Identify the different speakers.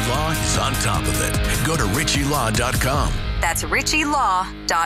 Speaker 1: Law is on top of it. Go to RichieLaw.com.
Speaker 2: That's RichieLaw.com.